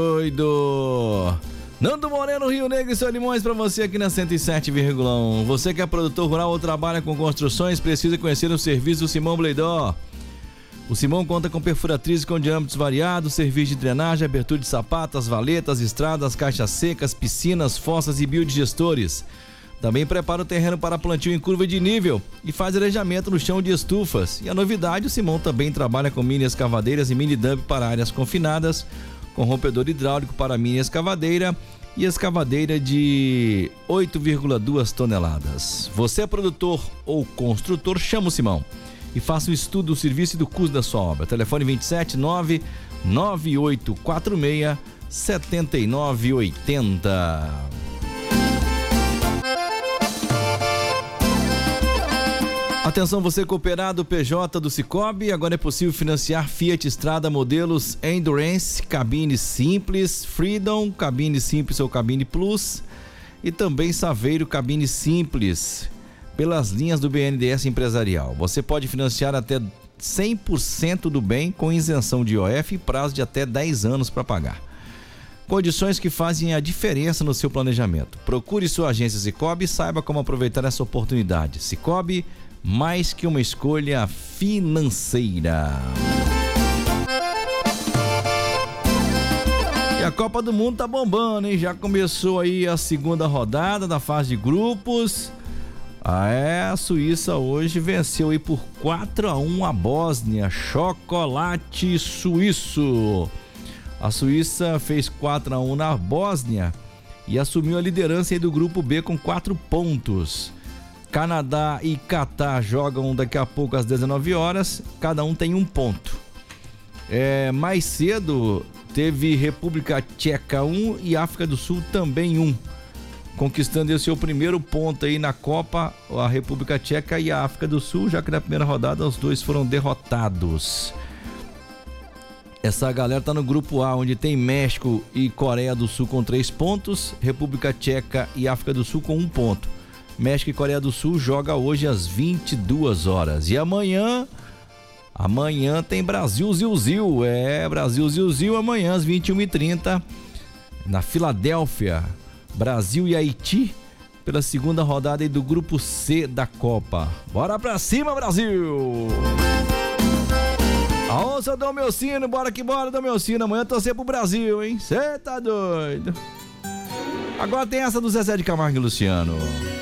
Doido! Nando Moreno, Rio Negro e Solimões pra você aqui na 107,1. Você que é produtor rural ou trabalha com construções, precisa conhecer o serviço do Simão Bleidó. O Simão conta com perfuratriz com diâmetros variados, serviço de drenagem, abertura de sapatas, valetas, estradas, caixas secas, piscinas, fossas e biodigestores. Também prepara o terreno para plantio em curva de nível e faz arejamento no chão de estufas. E a novidade, o Simão também trabalha com mini escavadeiras e mini dump para áreas confinadas, com rompedor hidráulico para mini escavadeira e escavadeira de 8,2 toneladas. Você é produtor ou construtor, chama o Simão e faça um estudo do serviço e do custo da sua obra. Telefone 27998467980. Atenção, você cooperado PJ do Cicobi, agora é possível financiar Fiat Strada modelos Endurance, cabine simples, Freedom, cabine simples ou cabine Plus e também Saveiro, cabine simples, pelas linhas do BNDES Empresarial. Você pode financiar até 100% do bem com isenção de IOF e prazo de até 10 anos para pagar. Condições que fazem a diferença no seu planejamento. Procure sua agência Cicobi e saiba como aproveitar essa oportunidade. Cicobi, mais que uma escolha financeira. E a Copa do Mundo tá bombando, hein? Já começou aí a segunda rodada da fase de grupos. A Suíça hoje venceu aí por 4-1 a Bósnia. Chocolate suíço. A Suíça fez 4-1 na Bósnia e assumiu a liderança aí do grupo B com 4 pontos. Canadá e Catar jogam daqui a pouco às 19 horas, cada um tem 1 ponto. Mais cedo teve República Tcheca 1 e África do Sul também 1, conquistando o seu primeiro ponto aí na Copa, a República Tcheca e a África do Sul, já que na primeira rodada os dois foram derrotados. Essa galera tá no grupo A, onde tem México e Coreia do Sul com 3 pontos, República Tcheca e África do Sul com 1 ponto. México e Coreia do Sul joga hoje às 22 horas. E amanhã tem Brasil Zil-Zil. Brasil Zil-Zil amanhã às 21h30 na Filadélfia. Brasil e Haiti pela segunda rodada aí do grupo C da Copa. Bora pra cima, Brasil! Aô, seu Dom Melcino, bora que bora, Dom Melcino. Amanhã torcer pro Brasil, hein? Cê tá doido? Agora tem essa do Zezé de Camargo e Luciano.